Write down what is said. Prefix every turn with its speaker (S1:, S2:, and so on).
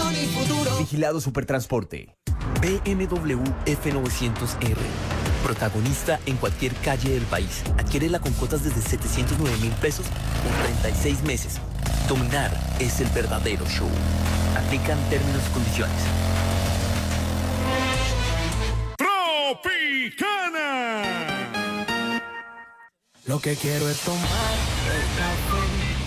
S1: inversión y futuro.
S2: Vigilado Supertransporte.
S3: BMW F900R. Protagonista en cualquier calle del país. Adquiérela con cuotas desde 709.000 pesos por 36 meses. Dominar es el verdadero show. Aplican términos y condiciones.
S4: Tropicana. Lo que quiero es tomar el café